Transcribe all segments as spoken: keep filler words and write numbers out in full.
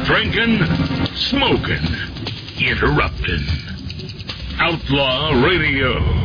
drinking, smoking, interrupting. Outlaw Radio.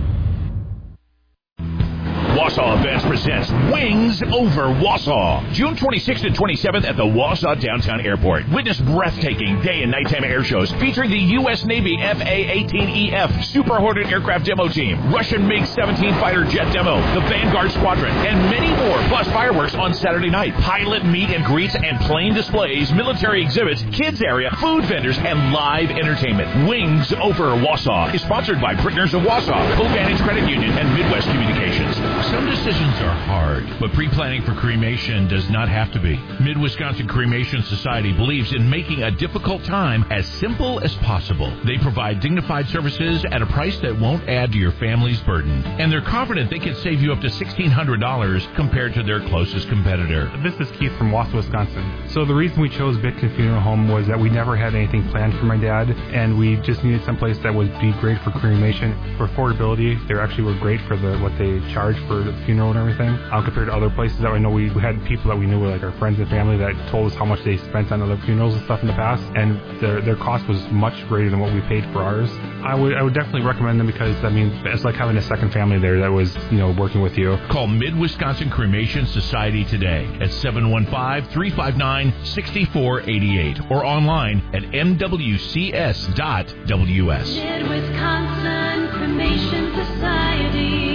Wausau Events presents Wings Over Wausau. June twenty-sixth and twenty-seventh at the Wausau Downtown Airport. Witness breathtaking day and nighttime air shows featuring the U S Navy F A eighteen E F Super Hornet aircraft demo team, Russian MiG seventeen fighter jet demo, the Vanguard Squadron, and many more, plus fireworks on Saturday night, pilot meet and greets and plane displays, military exhibits, kids area, food vendors, and live entertainment. Wings Over Wausau is sponsored by Brickners of Wausau, Covantage Credit Union, and Midwest Communications. Some decisions are hard, but pre-planning for cremation does not have to be. Mid-Wisconsin Cremation Society believes in making a difficult time as simple as possible. They provide dignified services at a price that won't add to your family's burden. And they're confident they can save you up to sixteen hundred dollars compared to their closest competitor. This is Keith from Wausau, Wisconsin. So the reason we chose Bitkin Funeral Home was that we never had anything planned for my dad, and we just needed someplace that would be great for cremation. For affordability, they actually were great for the what they charge for the funeral and everything, um, compared to other places that I know we, we had people that we knew were like our friends and family that told us how much they spent on other funerals and stuff in the past, and their their cost was much greater than what we paid for ours. I would I would definitely recommend them because, I mean, it's like having a second family there that was, you know, working with you. Call Mid-Wisconsin Cremation Society today at seven one five, three five nine, six four eight eight or online at m w c s dot w s. Mid-Wisconsin Cremation Society.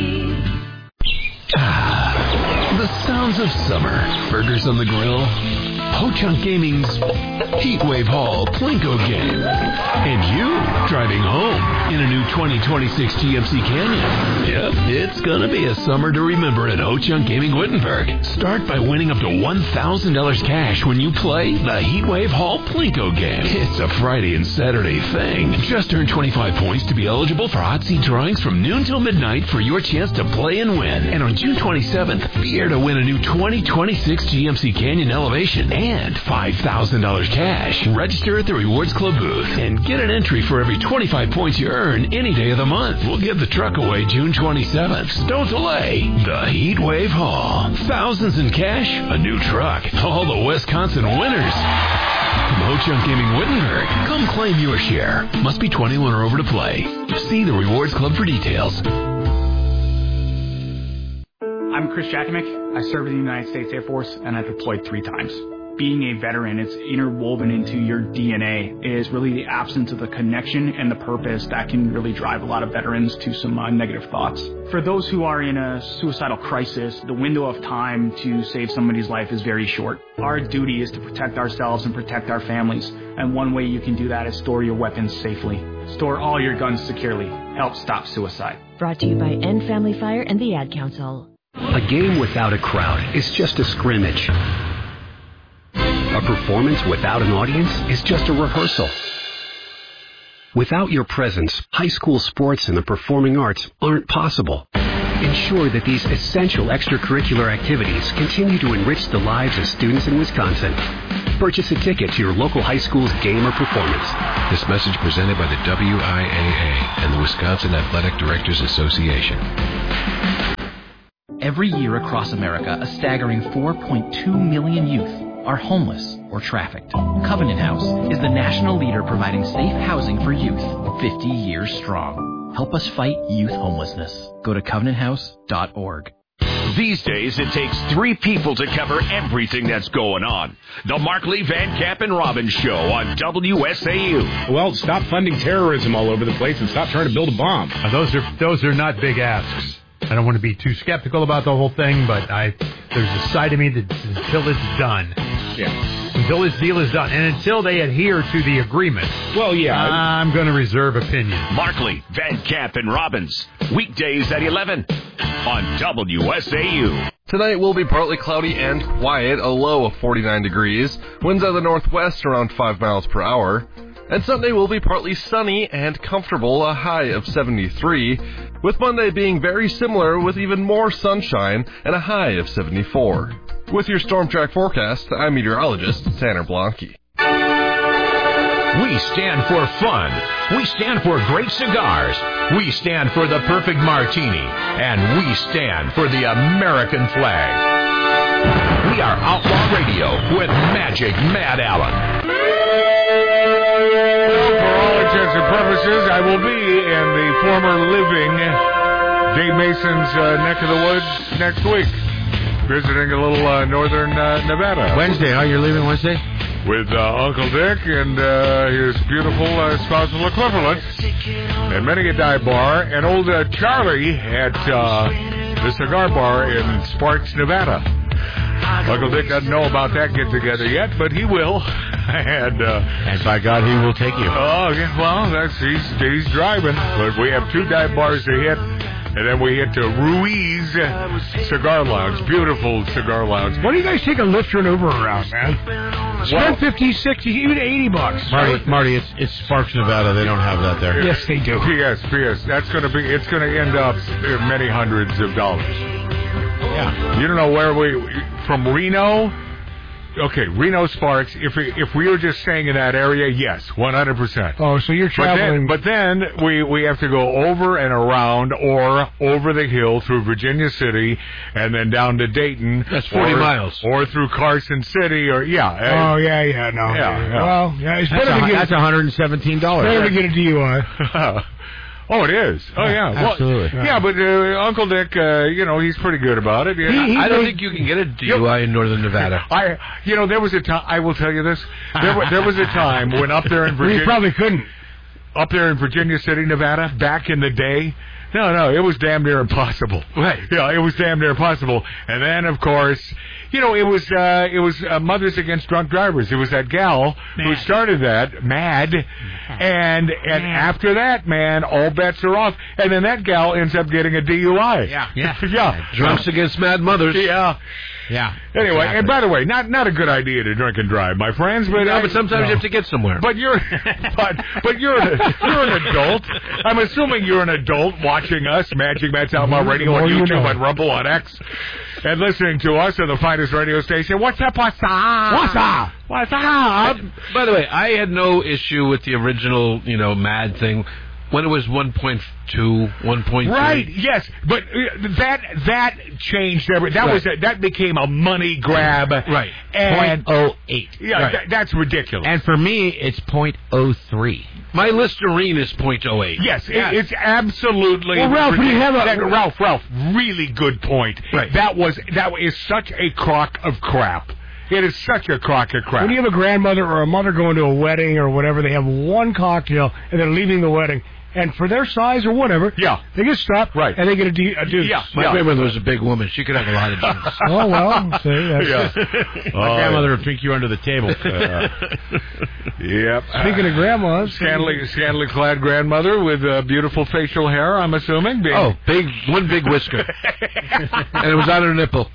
Ah, the sounds of summer. Burgers on the grill. Ho-Chunk Gaming's Heatwave Hall Plinko game. And you driving home in a new twenty twenty-six G M C Canyon. Yep, it's gonna be a summer to remember at Ho-Chunk Gaming Wittenberg. Start by winning up to one thousand dollars cash when you play the Heatwave Hall Plinko game. It's a Friday and Saturday thing. Just earn twenty-five points to be eligible for hot seat drawings from noon till midnight for your chance to play and win. And on June twenty-seventh, be here to win a new twenty twenty-six G M C Canyon Elevation and five thousand dollars cash. Register at the Rewards Club booth and get an entry for every twenty-five points you earn any day of the month. We'll give the truck away June twenty-seventh. So don't delay. The Heatwave Hall. Thousands in cash, a new truck. All the Wisconsin winners. From Ho-Chunk Gaming Wittenberg, come claim your share. Must be twenty-one or over to play. See the Rewards Club for details. I'm Chris Jakimick. I served in the United States Air Force, and I've deployed three times. Being a veteran, it's interwoven into your D N A. It is really the absence of the connection and the purpose that can really drive a lot of veterans to some uh, negative thoughts. For those who are in a suicidal crisis, the window of time to save somebody's life is very short. Our duty is to protect ourselves and protect our families, and one way you can do that is store your weapons safely. Store all your guns securely. Help stop suicide. Brought to you by End Family Fire and the Ad Council. A game without a crowd is just a scrimmage. A performance without an audience is just a rehearsal. Without your presence, high school sports and the performing arts aren't possible. Ensure that these essential extracurricular activities continue to enrich the lives of students in Wisconsin. Purchase a ticket to your local high school's game or performance. This message presented by the W I A A and the Wisconsin Athletic Directors Association. Every year across America, a staggering four point two million youth are homeless or trafficked. Covenant House is the national leader providing safe housing for youth, fifty years strong. Help us fight youth homelessness. Go to covenant house dot org. These days, it takes three people to cover everything that's going on. The Markley, Van Camp, and Robbins Show on W S A U. Well, stop funding terrorism all over the place and stop trying to build a bomb. Uh, those are those are not big asks. I don't want to be too skeptical about the whole thing, but I there's a side of me that until it's done. Yeah. Until this deal is done, and until they adhere to the agreement. Well, yeah. I'm going to reserve opinion. Markley, Van Camp, and Robbins. Weekdays at eleven on W S A U. Tonight will be partly cloudy and quiet, a low of forty-nine degrees. Winds out of the northwest around five miles per hour. And Sunday will be partly sunny and comfortable, a high of seventy-three, with Monday being very similar with even more sunshine and a high of seventy-four. With your Storm Track forecast, I'm meteorologist Tanner Blanke. We stand for fun. We stand for great cigars. We stand for the perfect martini. And we stand for the American flag. We are Outlaw Radio with Magic. magic Matt Allen. Well, for all intents and purposes, I will be in the former living Dave Mason's uh, neck of the woods next week, visiting a little uh, northern uh, Nevada. Wednesday, huh? You're leaving Wednesday? With uh, Uncle Dick and uh, his beautiful uh, spousal equivalent at many a dive bar, and old uh, Charlie at uh, the cigar bar in Sparks, Nevada. Uncle Dick doesn't know about that get-together yet, but he will. and uh, and by God, he will take you. Oh, yeah, well, that's he's, he's driving. But we have two dive bars to hit. And then we hit to Ruiz Cigar Lounge. Beautiful cigar lounge. Why do you guys take a Lyft or an Uber around, man? Spend well, fifty, sixty, even eighty bucks. Marty, Marty, it's it's Sparks, Nevada. They don't have that there. Yes, they do. P S, P S. That's going to be, it's going to end up in many hundreds of dollars. Yeah. You don't know where we, from Reno? Okay, Reno Sparks, if we, if we were just staying in that area, yes, one hundred percent. Oh, so you're traveling. But then, but then we, we have to go over and around or over the hill through Virginia City and then down to Dayton. That's forty or, miles. Or through Carson City or, yeah. Oh, yeah, yeah, no. Yeah, yeah. Well, yeah, it's that's better a, to get... That's one hundred seventeen dollars. Better to get a D U I. Oh, it is. Oh, yeah. Absolutely. Well, yeah, but uh, Uncle Dick, uh, you know, he's pretty good about it. Yeah. He, he I don't think you can get a D U I in northern Nevada. I, you know, there was a time. I will tell you this. There, was, there was a time when up there in Virginia, you probably couldn't. Up there in Virginia City, Nevada, back in the day. No, no, it was damn near impossible. Right. Yeah, it was damn near impossible. And then, of course, you know, it was uh, it was uh, Mothers Against Drunk Drivers. It was that gal Mad. who started that, Mad, and and Mad. after that, man, all bets are off. And then that gal ends up getting a D U I. Yeah, yeah, yeah. Drunks against Mad Mothers. Yeah. Yeah. Anyway, exactly. And by the way, not not a good idea to drink and drive, my friends. But no, I, but sometimes no. you have to get somewhere. But you're, but but you're a, you're an adult. I'm assuming you're an adult watching us, Magic Matt's Outlaw Radio on YouTube, you know. on Rumble, on X, and listening to us on the finest radio station. What's up? What's up? What's up? What's up? By the way, I had no issue with the original, you know, Mad thing. When it was one point two, one point three. Right, yes. But uh, that that changed everything. That right. was a, that became a money grab. Right. And, point oh eight. Yeah, right. th- that's ridiculous. And for me, it's point oh three. My Listerine is point oh eight. Yes, yes. It, it's absolutely... Well, Ralph, do you have a... That, Ralph, Ralph, really good point. Right. That was that is such a crock of crap. It is such a crock of crap. When you have a grandmother or a mother going to a wedding or whatever, they have one cocktail and they're leaving the wedding. And for their size or whatever, yeah. they get stopped, right. and they get a, de- a deuce. Yeah. My yeah. grandmother was a big woman. She could have a lot of drinks. Oh, well, see, that's yeah. My oh, grandmother yeah. would drink you under the table. Uh, yep. Speaking of grandmas. Scantily, scantily clad grandmother with uh, beautiful facial hair, I'm assuming. Being... Oh, big, one big whisker. And it was on her nipple.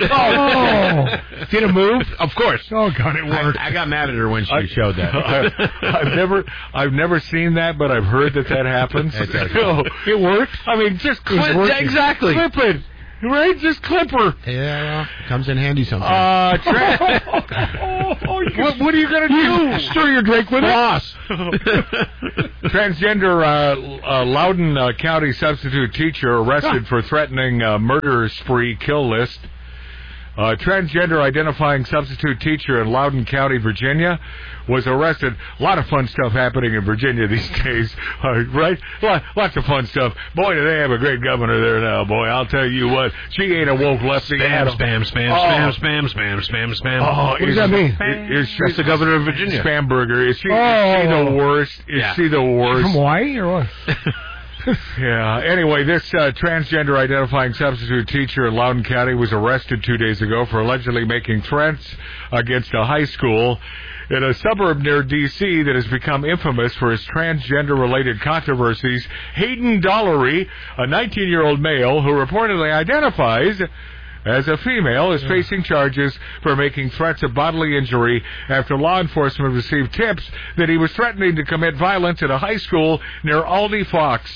Oh, did it move? Of course. Oh God, it worked. I, I got mad at her when she I, showed that. I, I've never, I've never seen that, but I've heard that that happens. It, it worked. I mean, just clip exactly. Clip it, right? Just clip her. Yeah, well, comes in handy sometimes. Uh, tra- oh, what, what are you gonna do? Stir your drink with Floss. Transgender uh, uh, Loudoun uh, County substitute teacher arrested for threatening uh, murder spree kill list. Uh, transgender identifying substitute teacher in Loudoun County, Virginia, was arrested. A lot of fun stuff happening in Virginia these days, uh, right? Lots of fun stuff. Boy, do they have a great governor there now, boy. I'll tell you what. She ain't a woke lefty. Spam, spam, spam, oh. spam, spam, spam, spam, spam. Oh, what does that mean? Is, is That's the governor of Virginia. Spamberger. Is she, oh. is she the worst? Is yeah. she the worst? From Hawaii or what? Yeah. Anyway, this uh, transgender identifying substitute teacher in Loudoun County was arrested two days ago for allegedly making threats against a high school in a suburb near D C that has become infamous for its transgender-related controversies. Hayden Dollery, a nineteen-year-old male who reportedly identifies as a female, is facing charges for making threats of bodily injury after law enforcement received tips that he was threatening to commit violence at a high school near Aldi Fox.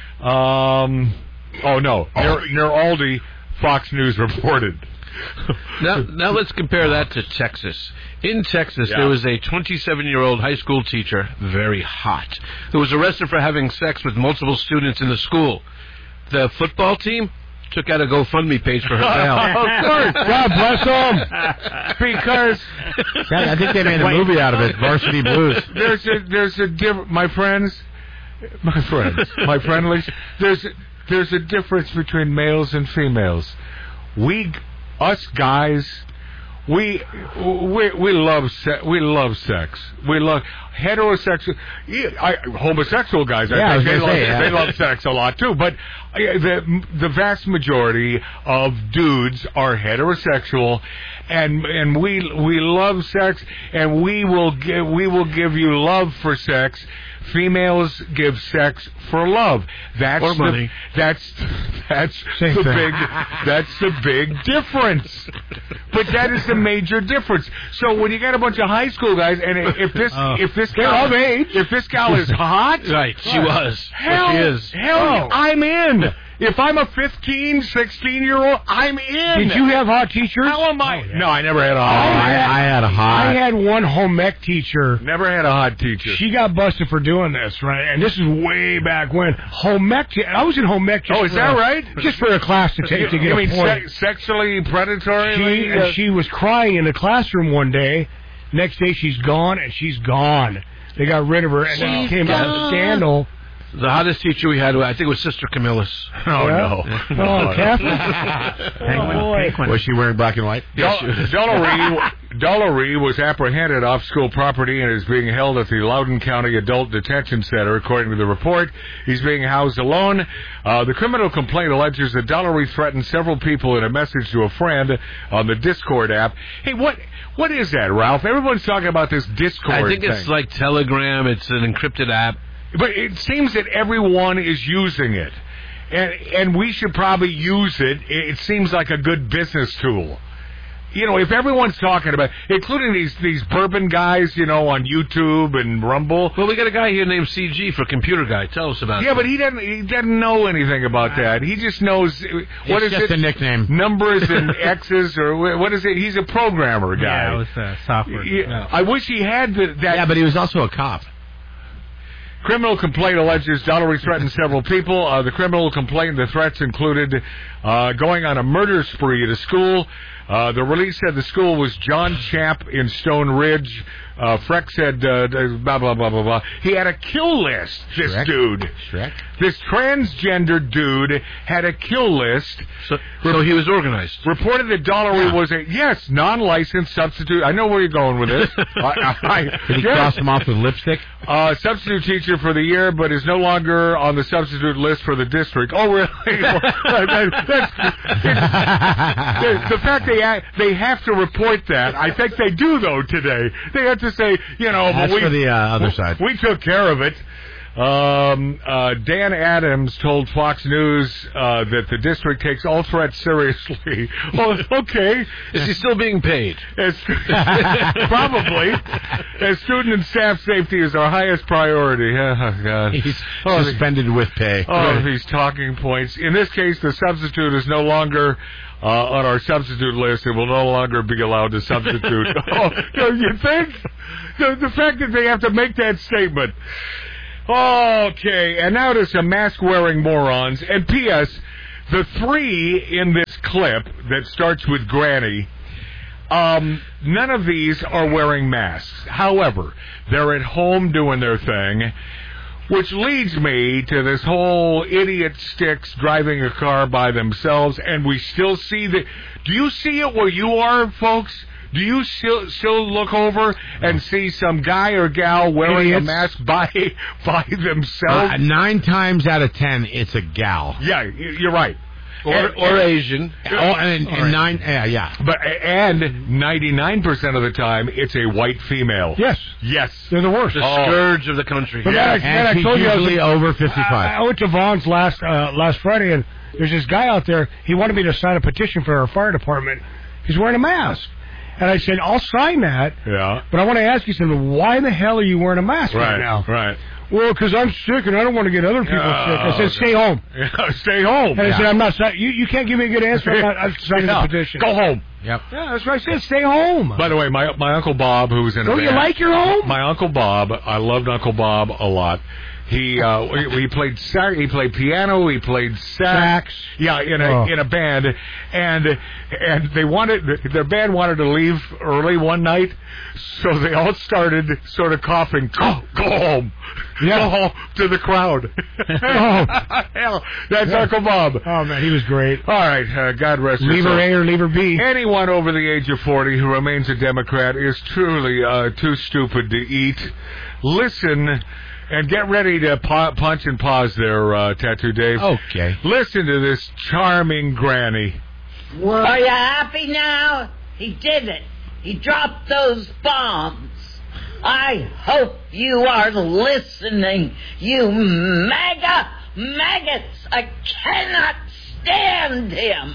Um, oh, no, near, near Aldi, Fox News reported. now, now let's compare that to Texas. In Texas, yeah. there was a twenty-seven-year-old high school teacher, very hot, who was arrested for having sex with multiple students in the school. The football team took out a GoFundMe page for her bail. Of course. God bless them. Because I think they made a movie out of it, Varsity Blues. There's a there's a diff- my friends, my friends, my friendlies. There's there's a difference between males and females. We, us guys. We we we love se- we love sex. We love heterosexual, I, homosexual guys. I Yeah, I was think they gonna love say, yeah. they love sex a lot too. But uh, the the vast majority of dudes are heterosexual, and and we we love sex, and we will give we will give you love for sex. Females give sex for love. That's or the, money. That's that's Same the thing. big that's the big difference. But that is the major difference. So when you got a bunch of high school guys, and if this Oh. if this They're gal of age. if this gal is hot, Right, she was. hell, Or she is. hell, Oh. I'm in. If I'm a fifteen, sixteen year old, I'm in. Did you have hot teachers? How am I? No, I never had a Oh, hot. I, I had a hot. I had one home ec teacher. Never had a hot teacher. She got busted for doing this, right? And this is way back when. Home ec. I was in home ec. Just Oh, is for that a- right? Just for a class to take to You get mean a point. se- sexually predatory? She, uh, and she was crying in the classroom one day. Next day, she's gone, and she's gone. They got rid of her, and then it She's came out a gone. scandal. The hottest teacher we had, I think, was Sister Camillus. Oh, Yeah? no. Oh, Catholic? Penguin, boy. Was she wearing black and white? Dollaree was apprehended off school property and is being held at the Loudoun County Adult Detention Center, according to the report. He's being housed alone. Uh, the criminal complaint alleges that Dollaree threatened several people in a message to a friend on the Discord app. Hey, what what is that, Ralph? Everyone's talking about this Discord I think thing. it's like Telegram. It's an encrypted app. But it seems that everyone is using it. And and we should probably use it. It seems like a good business tool. You know, if everyone's talking about, including these these bourbon guys, you know, on YouTube and Rumble. Well, we got a guy here named C G for Computer Guy. Tell us about it. Yeah, but he doesn't he doesn't know anything about that. He just knows what is It's just it? a nickname. Numbers and X's or wh- what is it? He's a programmer guy. Yeah, it was uh, software. Yeah, I wish he had the, that. Yeah, but he was also a cop. Criminal complaint alleges Dollaree threatened several people. Uh, the criminal complaint, the threats included uh, going on a murder spree at a school. Uh, the release said the school was John Champ in Stone Ridge. Uh, Freck said uh, blah, blah, blah, blah, blah. He had a kill list, this Shrek? dude. Shrek? This transgender dude had a kill list. So, so he was organized. Reported that Dollaree Yeah. was a, yes, non-licensed substitute. I know where you're going with this. I, I, Did he yes. cross him off with lipstick? Uh, substitute teacher for the year, but is no longer on the substitute list for the district. Oh, really? That- that's, the, the fact they ha- they have to report that, I think they do though today. They have to say, you know, That's but we for the uh, other side. we took care of it. Um, uh, Dan Adams told Fox News uh, that the district takes all threats seriously. Well, okay. Is he still being paid? As, probably. As student and staff safety is our highest priority. Oh, God. He's Oh, suspended with pay. Oh, these talking points. In this case, the substitute is no longer uh, on our substitute list and will no longer be allowed to substitute. Oh, you think? The, the fact that they have to make that statement. Okay, and now to some mask-wearing morons. And P S, the three in this clip that starts with Granny, um, none of these are wearing masks. However, they're at home doing their thing, which leads me to this whole idiot sticks driving a car by themselves, and we still see the... Do you see it where you are, folks? Do you still, still look over and see some guy or gal wearing Idiots. a mask by by themselves? Uh, nine times out of ten, it's a gal. Yeah, y- you're right. Or, And- or and- Asian. Oh, and, and All right. nine, yeah, yeah. But and ninety-nine percent of the time, it's a white female. Yes. Yes. They're the worst. The Oh. scourge of the country. But then I, then And I she's told you I was usually over fifty-five. I, I went to Vaughn's last uh, last Friday, and there's this guy out there. He wanted me to sign a petition for our fire department. He's wearing a mask. And I said, I'll sign that, Yeah. but I want to ask you something. Why the hell are you wearing a mask right, Right. now? Right. Well, because I'm sick and I don't want to get other people Oh, sick. I said, okay. stay home. Yeah, stay home. And I said, I'm not signing. You, you can't give me a good answer. I'm not I'm signing Yeah. the petition. Go home. Yep. Yeah, that's what I said. Stay home. By the way, my my uncle Bob, who was in a Don't you band- like your home? My uncle Bob, I loved Uncle Bob a lot. He uh, he played sax, he played piano, he played sax, Sax. yeah, in a Oh. in a band, and and they wanted their band wanted to leave early one night, so they all started sort of coughing, go go home, Yeah. go home to the crowd. Oh. Hell, that's Yeah. Uncle Bob. Oh man, he was great. All right, uh, God rest his Lever soul. A or lever B. Anyone over the age of forty who remains a Democrat is truly uh, too stupid to eat. Listen and get ready to pa- punch and pause there, uh, Tattoo Dave. Okay. Listen to this charming granny. Are you happy now? He did it. He dropped those bombs. I hope you are listening, you mega maggots. I cannot stand him.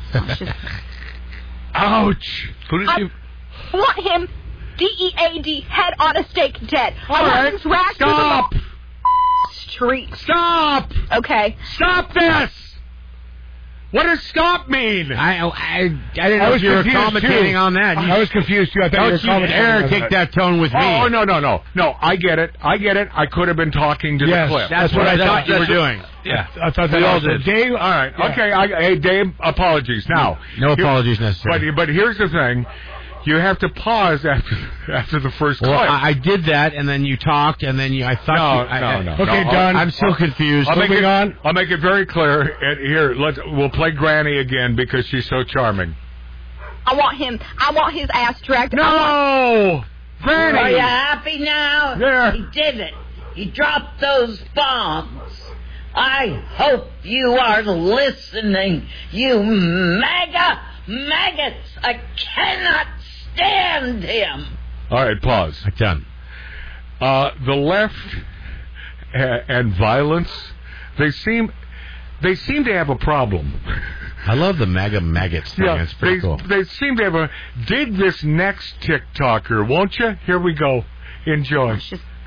Ouch. Who did I you... want him D E A D, head on a stake, dead. I All want right, him dragged stop. through the street. Stop. Okay. Stop this. What does stop mean? I I I didn't know I was if you were confused, commentating too. on that. I was confused too. I thought you were Don't you commentating dare on take that. that tone with me. Oh, no, no, no. No, I get it. I get it. I could have been talking to Yes, the clip. That's what I thought you were doing. Yeah. I thought that We all also. did. Dave, All right. Yeah. Okay. I, hey, Dave, apologies. Now. No here- apologies necessary. But, but here's the thing. You have to pause after after the first Well, clip. I, I did that, and then you talked, and then you, I thought No, you... I, no, I, no. Okay, No, done. I'm still confused. I'll make Moving it, on. I'll make it very clear. And here, let's we'll play Granny again because she's so charming. I want him. I want his ass dragged. I want- No, Granny. Are you happy now? There. He did it. He dropped those bombs. I hope you are listening, you mega maggots. I cannot stand him. All right, pause. Done. Uh, the left a- and violence, they seem they seem to have a problem. I love the mega maggots thing. Yeah, It's pretty they, cool. they seem to have a dig this next TikToker, won't you? Here we go. Enjoy.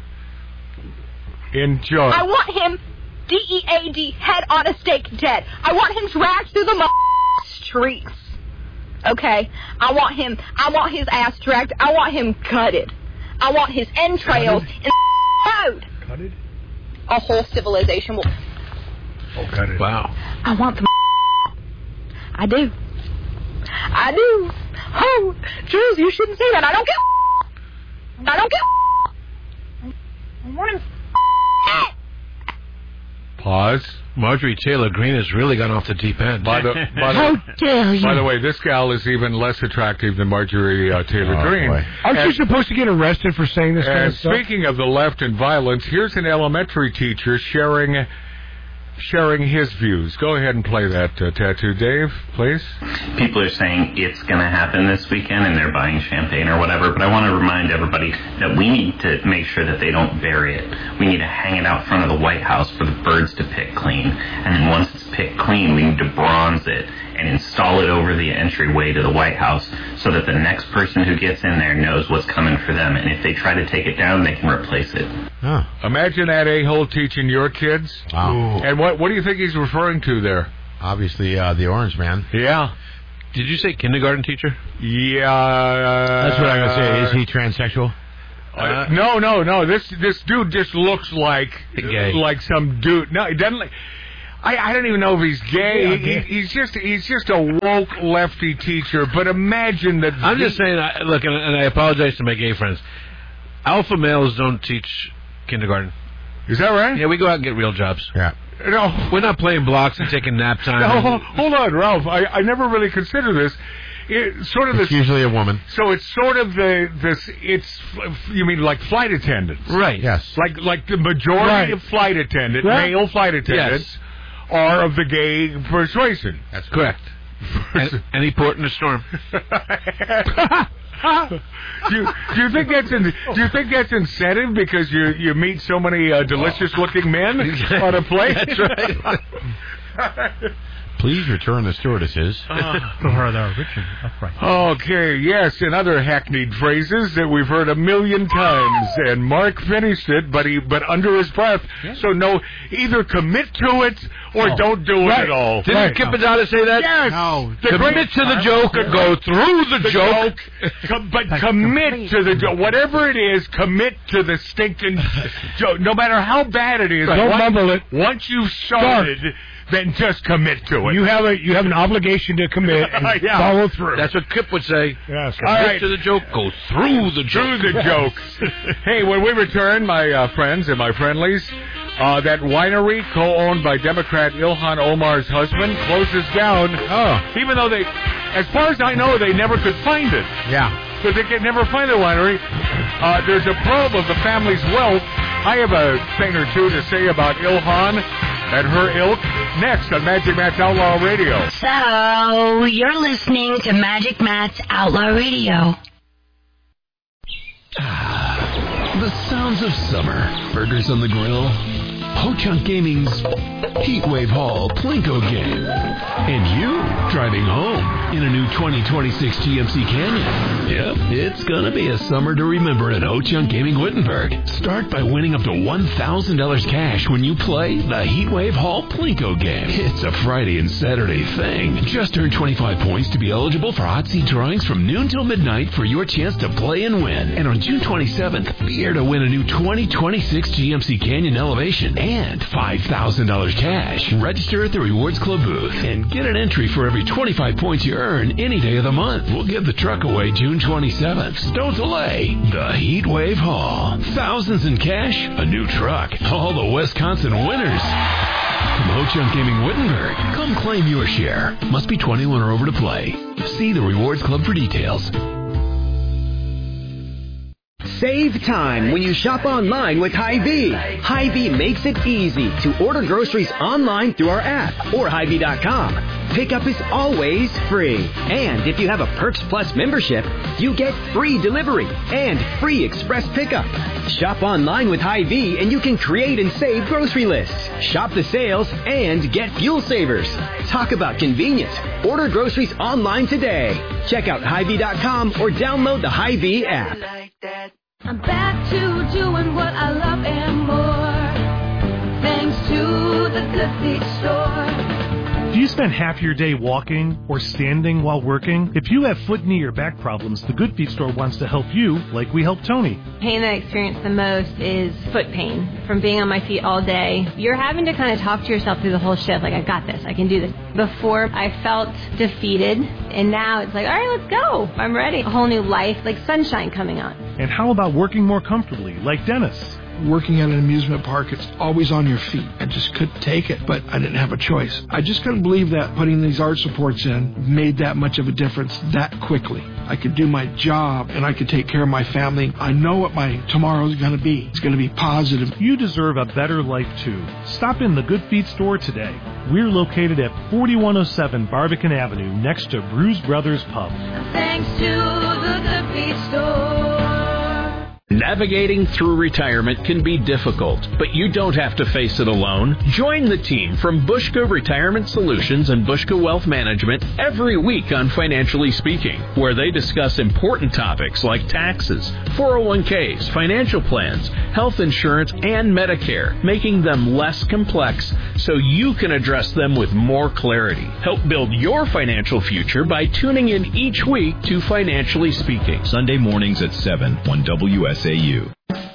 Enjoy. I want him D E A D, head on a stake, dead. I want him dragged through the mo- streets. Okay? I want him. I want his ass dragged. I want him gutted. I want his entrails in the road. Gutted? A whole civilization will. Oh, got it. Wow. I want the. I do. I do. Oh, Jules, you shouldn't say that. I don't get. I don't get. I want him. Pause. Marjorie Taylor Greene has really gone off the deep end. By the, by How the, dare you? by the way, this gal is even less attractive than Marjorie uh, Taylor Oh, Greene. boy. Aren't you And- supposed to get arrested for saying this kind And of stuff? speaking of the left and violence, here's an elementary teacher sharing sharing his views. Go ahead and play that, uh, Tattoo Dave, please. People are saying it's going to happen this weekend and they're buying champagne or whatever, but I want to remind everybody that we need to make sure that they don't bury it. We need to hang it out front of the White House for the birds to pick clean. And then once it's picked clean, we need to bronze it and install it over the entryway to the White House so that the next person who gets in there knows what's coming for them. And if they try to take it down, they can replace it. Huh. Imagine that a-hole teaching your kids. Wow. And what what do you think he's referring to there? Obviously, uh, the orange man. Yeah. Did you say kindergarten teacher? Yeah. Uh, That's what I'm going to say. Is he transsexual? Uh, no, no, no. This this dude just looks like Gay. like some dude. No, he doesn't. Like, I I don't even know if he's gay. Yeah, He- gay. he's just he's just a woke lefty teacher. But imagine that. I'm just saying, I, look, and, and I apologize to my gay friends. Alpha males don't teach kindergarten. Is that right? Yeah, we go out and get real jobs. Yeah. No. We're not playing blocks and taking nap time. No, and- hold on, Ralph. I, I never really considered this. It, sort of It's this. usually a woman. So it's sort of the this. It's you mean like flight attendants, Right. Yes. Like like the majority Right. of flight attendant, Right. male flight attendants, Yes. are of the gay persuasion. That's Correct. Any, any port in a storm. do, you, do you think that's in, do you think that's incentive because you you meet so many uh, delicious looking men on a plane? That's right. Please return the stewardesses. Uh, For her, the Richard upright. Okay, yes, and other hackneyed phrases that we've heard a million times. And Mark finished it, but he but under his breath. Yeah. So no, either commit to it or oh. don't do right. it at all. Didn't right. Capodanno say that? Yes. No. The Commit great, to the joke or go through the, the joke. joke. Com- but commit to the joke. Whatever it is, commit to the stinking joke. No matter how bad it is. Right. Don't once, mumble it. Once you've started... Start. Then just commit to it. You have a you have an obligation to commit and yeah. follow through. That's what Kip would say. Yes. Commit All right. to the joke, go through the joke. Through the joke. Hey, when we return, my uh, friends and my friendlies, uh, that winery co-owned by Democrat Ilhan Omar's husband closes down. Oh. Even though they, as far as I know, they never could find it. Yeah. Because they could never find the winery. Uh, there's a probe of the family's wealth. I have a thing or two to say about Ilhan and her ilk next on Magic Matt's Outlaw Radio. So, you're listening to Magic Matt's Outlaw Radio. Ah, the sounds of summer. Burgers on the grill. Ho-Chunk Gaming's Heatwave Hall Plinko game. And you driving home in a new twenty twenty-six G M C Canyon. Yep, it's gonna be a summer to remember at Ho-Chunk Gaming Wittenberg. Start by winning up to one thousand dollars cash when you play the Heatwave Hall Plinko game. It's a Friday and Saturday thing. Just earn twenty-five points to be eligible for hot seat drawings from noon till midnight for your chance to play and win. And on June twenty-seventh, be here to win a new twenty twenty-six G M C Canyon Elevation and five thousand dollars cash. Register at the Rewards Club booth and get an entry for every twenty-five points you earn any day of the month. We'll give the truck away June twenty-seventh. So don't delay. The Heatwave Hall. Thousands in cash, a new truck. All the Wisconsin winners. From Ho-Chunk Gaming Wittenberg, come claim your share. Must be twenty-one or over to play. See the Rewards Club for details. Save time when you shop online with Hy-Vee. Hy-Vee makes it easy to order groceries online through our app or Hy-Vee dot com. Pickup is always free. And if you have a Perks Plus membership, you get free delivery and free express pickup. Shop online with Hy-Vee and you can create and save grocery lists. Shop the sales and get fuel savers. Talk about convenience. Order groceries online today. Check out Hy-Vee dot com or download the Hy-Vee app. I'm back to doing what I love and more, thanks to the Good Feet Store. Do you spend half your day walking or standing while working? If you have foot, knee, or back problems, the Good Feet Store wants to help you like we helped Tony. Pain that I experience the most is foot pain from being on my feet all day. You're having to kind of talk to yourself through the whole shift, like, I got this, I can do this. Before, I felt defeated, and now it's like, all right, let's go. I'm ready. A whole new life, like sunshine coming on. And how about working more comfortably, like Dennis? Working at an amusement park, it's always on your feet. I just couldn't take it, but I didn't have a choice. I just couldn't believe that putting these arch supports in made that much of a difference that quickly. I could do my job, and I could take care of my family. I know what my tomorrow's going to be. It's going to be positive. You deserve a better life, too. Stop in the Good Feet Store today. We're located at forty-one oh seven Barbican Avenue, next to Bruise Brothers Pub. Thanks to the Good Feet Store. Navigating through retirement can be difficult, but you don't have to face it alone. Join the team from Bushka Retirement Solutions and Bushka Wealth Management every week on Financially Speaking, where they discuss important topics like taxes, four oh one k's, financial plans, health insurance, and Medicare, making them less complex so you can address them with more clarity. Help build your financial future by tuning in each week to Financially Speaking. Sunday mornings at seven on W S A U.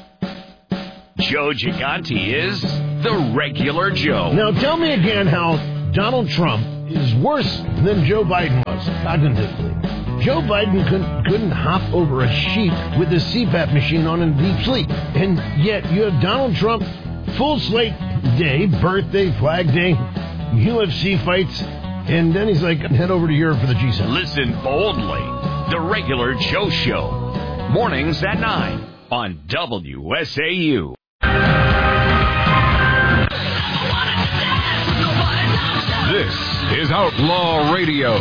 Joe Gigante is the regular Joe. Now tell me again how Donald Trump is worse than Joe Biden was cognitively. Joe Biden couldn't, couldn't hop over a sheep with a C PAP machine on in deep sleep. And yet you have Donald Trump, full slate day, birthday, flag day, U F C fights, and then he's like, head over to Europe for the G seven. Listen boldly. The regular Joe Show. Mornings at nine on W S A U. This is Outlaw Radio.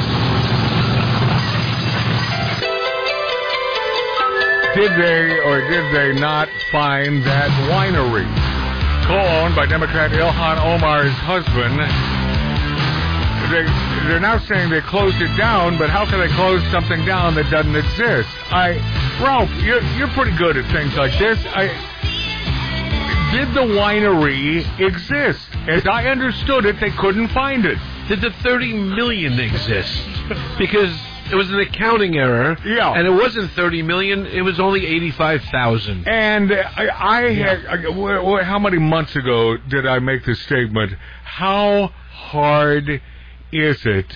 Did they or did they not find that winery co-owned by Democrat Ilhan Omar's husband they, they're now saying they closed it down, but how can they close something down that doesn't exist? I, Ralph, you're, you're pretty good at things like this. I, did the winery exist? As I understood it, they couldn't find it. Did the thirty million exist? Because it was an accounting error. Yeah. And it wasn't thirty million, it was only eighty-five thousand. And I, I had, I, w- w- how many months ago did I make this statement? How hard is it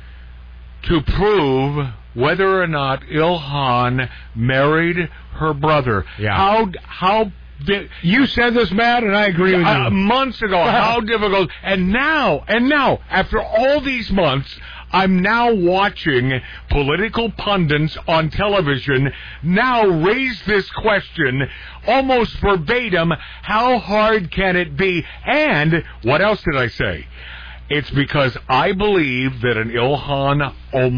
to prove whether or not Ilhan married her brother? Yeah. How, how Di- you said this, Matt, and I agree with uh, you. Months ago, how difficult. And now, and now, after all these months, I'm now watching political pundits on television now raise this question almost verbatim, how hard can it be? And what else did I say? It's because I believe that an Ilhan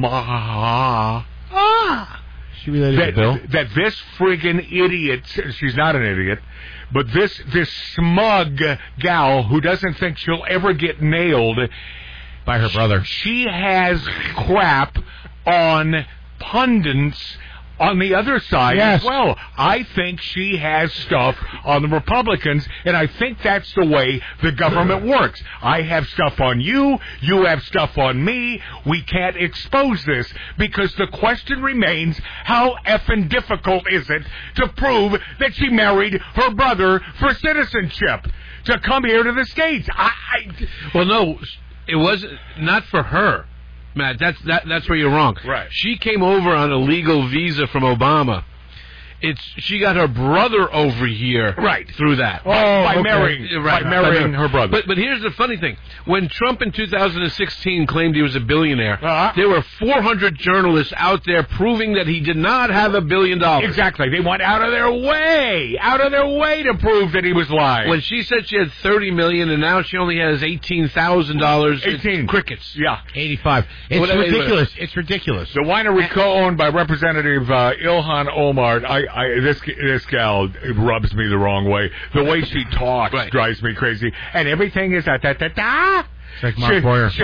Omar... Ah! She related that, to Bill? that this friggin' idiot, she's not an idiot, but this this smug gal who doesn't think she'll ever get nailed by her brother. She has crap on pundits on the other side yes. as well. I think she has stuff on the Republicans, and I think that's the way the government works. I have stuff on you, you have stuff on me. We can't expose this because the question remains, how effing difficult is it to prove that she married her brother for citizenship, to come here to the States? I, I Well, no, it was not for her. Matt, that's that, that's where you're wrong. Right. She came over on a legal visa from Obama. It's she got her brother over here, right, through that. Oh, by okay. marrying, right, by marrying her brother. But but here's the funny thing: when Trump in two thousand sixteen claimed he was a billionaire, uh-huh. there were four hundred journalists out there proving that he did not have a billion dollars. Exactly. They went out of their way, out of their way to prove that he was lying. When she said she had thirty million and now she only has eighteen thousand dollars, eighteen crickets. Yeah, eighty-five. It's Whatever, ridiculous. whatever. It's ridiculous. The winery co-owned by Representative uh, Ilhan Omar. I, I this this gal rubs me the wrong way. The way she talks right. drives me crazy, and everything is that that that da. It's like Mark Boyer. It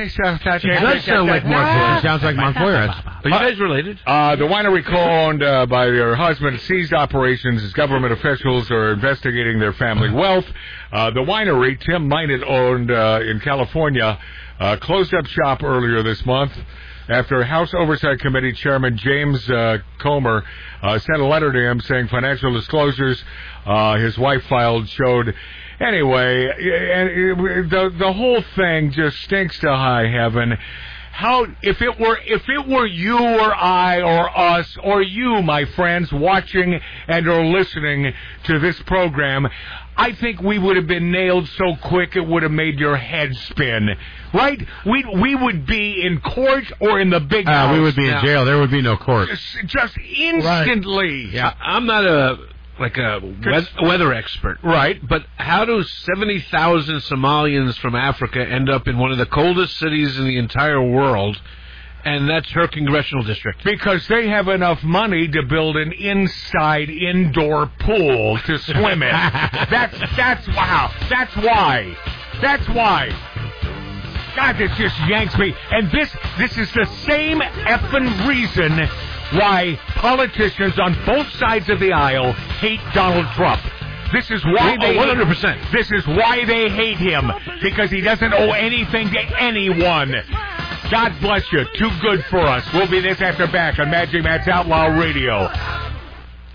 does sound like Mark Boyer. It sounds like Mark Boyer. Are you guys related? Uh, the winery co-owned uh, by their husband ceased operations as government officials are investigating their family wealth. Uh, the winery, Tim Minot owned uh, in California, uh, closed up shop earlier this month after House Oversight Committee Chairman James uh, Comer uh, sent a letter to him saying financial disclosures uh, his wife filed showed. Anyway, and the the whole thing just stinks to high heaven. How if it were if it were you or I or us or you, my friends, watching and or listening to this program, I think we would have been nailed so quick it would have made your head spin. Right? We we would be in court or in the big uh, house. We would be in jail. There would be no court. Just, just instantly. Right. Yeah, I'm not a like a weather, weather expert, right? But how do seventy thousand Somalians from Africa end up in one of the coldest cities in the entire world? And that's her congressional district. Because they have enough money to build an inside indoor pool to swim in. that's that's wow. That's why. That's why. God, this just yanks me. And this this is the same effing reason why politicians on both sides of the aisle hate Donald Trump. This is why they oh, one hundred percent. Hate, this is why they hate him, because he doesn't owe anything to anyone. God bless you. Too good for us. We'll be this after back on Magic Matt's Outlaw Radio.